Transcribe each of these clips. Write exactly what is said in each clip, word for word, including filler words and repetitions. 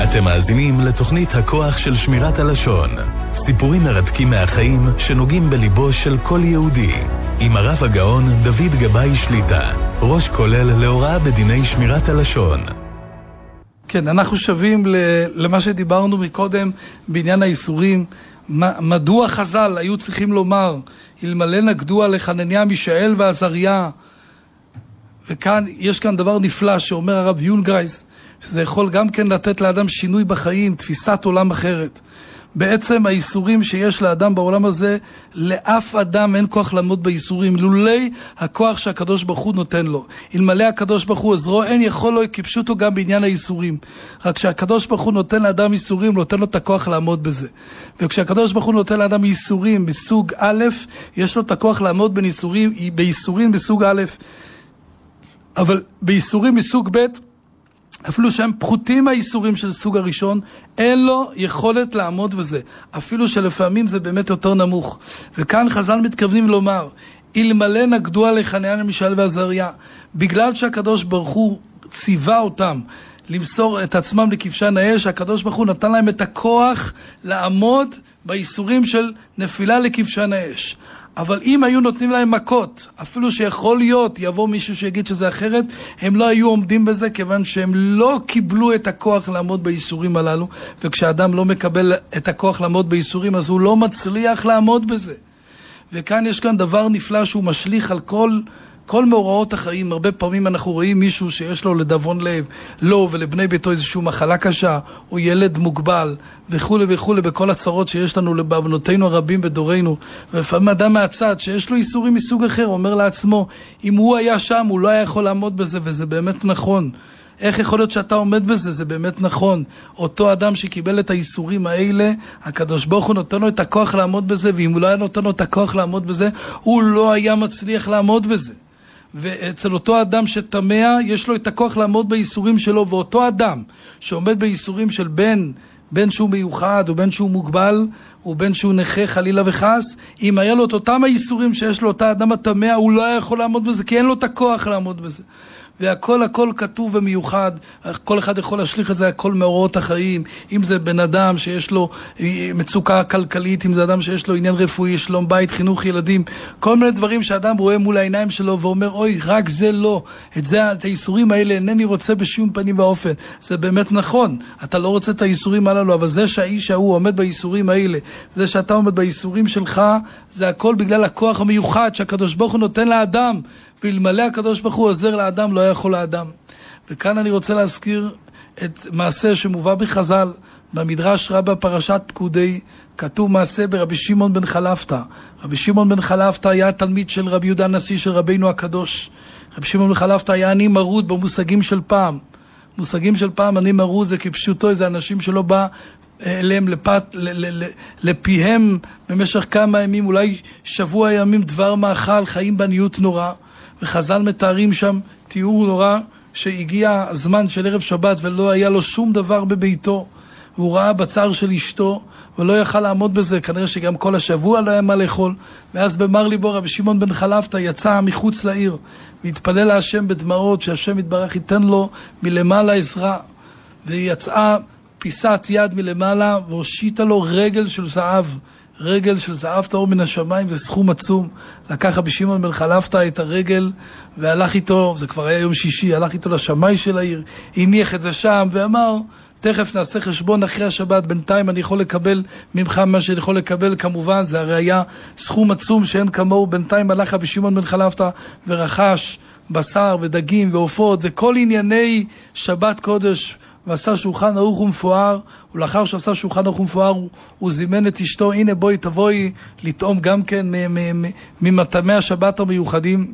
אתם מאזינים לתוכנית הכוח של שמירת הלשון. סיפורים מרתקים מהחיים שנוגעים בליבו של כל יהודי. עם הרב הגאון דוד גבאי שליטה, ראש כולל להוראה בדיני שמירת הלשון. כן, אנחנו שווים למה שדיברנו מקודם בעניין האיסורים. מדוע חז"ל היו צריכים לומר, אלמלא נגדו לחנניה, מישאל ועזריה? וכאן, יש כאן דבר נפלא שאומר הרב יונגרייס, שזה יכול גם כן לתת לאדם שינוי בחיים, תפיסת עולם אחרת. בעצם האיסורים שיש לאדם בעולם הזה, לאף אדם אין כוח לעמוד באיסורים, לולי הכוח שהקדוש ברוך הוא נותן לו. אלמלא הקדוש ברוך הוא עזרו, אין יכול לו, כי פשוטו גם בעניין האיסורים. רק שהקדוש ברוך הוא נותן לאדם איסורים, נותן לו את הכוח לעמוד בזה. וכשהקדוש ברוך הוא נותן לאדם איסורים בסוג א', יש לו את הכוח לעמוד באיסורים, באיסורים בסוג א', אבל באיסורים מסוג ב', אפילו שהם פחותים מהאיסורים של סוג הראשון, אין לו יכולת לעמוד בזה. אפילו שלפעמים זה באמת יותר נמוך. וכאן חז"ל מתכוונים לומר, אלמלא נגדו לחנניה, מישאל ועזריה, בגלל שהקדוש ברוך הוא ציווה אותם למסור את עצמם לכבשן האש, הקדוש ברוך הוא נתן להם את הכוח לעמוד באיסורים של נפילה לכבשן האש. אבל אם היו נותנים להם מכות, אפילו שיכול להיות, יבוא מישהו שיגיד שזה אחרת, הם לא היו עומדים בזה, כיוון שהם לא קיבלו את הכוח לעמוד באיסורים הללו, וכשאדם לא מקבל את הכוח לעמוד באיסורים, אז הוא לא מצליח לעמוד בזה. וכאן יש כאן דבר נפלא שהוא משליך על כל... כל מאורעות החיים. הרבה פעמים אנחנו רואים מישהו שיש לו לדאבון לב, לו ולבני ביתו איזושהי מחלה קשה, או ילד מוגבל, וכו' וכו', בכל הצרות שיש לנו לבנותינו הרבים בדורנו. ולפעמים אדם מהצד שיש לו איסורים מסוג אחר, אומר לעצמו, אם הוא היה שם, הוא לא היה יכול לעמוד בזה, וזה באמת נכון. איך יכול להיות שאתה עומד בזה? זה באמת נכון. אותו אדם שקיבל את האיסורים האלה, הקדוש ברוך הוא נותן לו את הכוח לעמוד בזה, ואם הוא לא היה נותן לו את הכוח לעמוד בזה, הוא לא היה מצליח לעמוד בזה. ואצל אותו אדם שתמע, יש לו את הכוח לעמוד באיסורים שלו, ואותו אדם שעומד באיסורים של בן, בן שהוא מיוחד, או בן שהוא מוגבל, או בן שהוא נכה חלילה וחס, אם היה לו את אותם האיסורים שיש לו אותה אדם התמע, הוא לא יכול לעמוד בזה, כי אין לו את הכוח לעמוד בזה. והכל הכל כתוב ומיוחד, כל אחד יכול להשליך את זה, הכל מאורעות החיים, אם זה בן אדם שיש לו מצוקה כלכלית, אם זה אדם שיש לו עניין רפואי, שלום בית, חינוך ילדים, כל מיני דברים שאדם רואה מול העיניים שלו ואומר, אוי, רק זה לא, את זה, את האיסורים האלה אינני רוצה בשום פנים ואופן. זה באמת נכון, אתה לא רוצה את האיסורים הללו, אבל זה שהאיש ההוא עומד באיסורים האלה, זה שאתה עומד באיסורים שלך, זה הכל בגלל הכוח המיוחד שהקדוש ברוך הוא נותן לאדם, ואלמלא הקדוש ברוך הוא עוזר לאדם, לא יכול לאדם. וכאן אני רוצה להזכיר את מעשה שמובא בחז"ל, במדרש רבה פרשת פקודי, כתוב מעשה ברבי שמעון בן חלפתא. רבי שמעון בן חלפתא היה תלמיד של רבי יהודה הנשיא של רבינו הקדוש. רבי שמעון בן חלפתא היה עני מרוד במושגים של פעם. מושגים של פעם, עני מרוד זה כפשוטו, זה אנשים שלא בא אליהם לפת, ל, ל, לפיהם במשך כמה ימים, אולי שבוע ימים דבר מאכל, חיים בעניות נורא. וחז"ל מתארים שם תיאור נורא שהגיע הזמן של ערב שבת ולא היה לו שום דבר בביתו, והוא ראה בצער של אשתו ולא יכל לעמוד בזה, כנראה שגם כל השבוע לא היה מה לאכול. ואז במר ליבו רבי שמעון בן חלפתא יצא מחוץ לעיר והתפלל להשם בדמעות שהשם יתברך ייתן לו מלמעלה עזרה, ויצאה פיסת יד מלמעלה והושיטה לו רגל של זהב, רגל של זהב טהור מן השמיים, זה סכום עצום. לקח רבי שמעון בן חלפתא את הרגל והלך איתו, זה כבר היה יום שישי, הלך איתו לשמאי של העיר, הניח את זה שם ואמר, תכף נעשה חשבון אחרי השבת, בינתיים אני יכול לקבל ממך מה שאני יכול לקבל, כמובן זה הרי היה סכום עצום שאין כמוהו. בינתיים הלך רבי שמעון בן חלפתא ורכש בשר ודגים ועופות וכל ענייני שבת קודש, ועשה שולחן ערוך ומפואר, ולאחר שעשה שולחן ערוך ומפואר, הוא, הוא זימן את אשתו, הנה בואי תבואי לטעום גם כן ממטעמי השבת המיוחדים.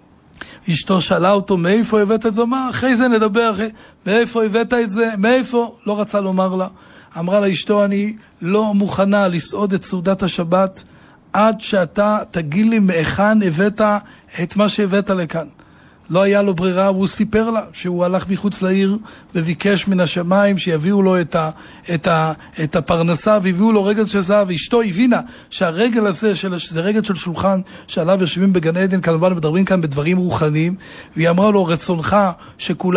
אשתו שאלה אותו, מאיפה הבאת את זה? מה, אחרי זה נדבר, אחרי, מאיפה הבאת את זה? מאיפה? לא רצה לומר לה. אמרה לה אשתו, אני לא מוכנה לסעוד את סעודת השבת, עד שאתה תגיד לי מאיכן הבאת את מה שהבאת לכאן. לא היה לו ברירה, והוא סיפר לה שהוא הלך מחוץ לעיר וביקש מן השמיים שיביאו לו את, ה, את, ה, את הפרנסה והביאו לו רגל של זהב. ואשתו הבינה שהרגל הזה, שזה רגל של שולחן שעליו יושבים בגן עדן, כמובן מדברים כאן בדברים רוחניים, והיא אמרה לו, רצונך שכולם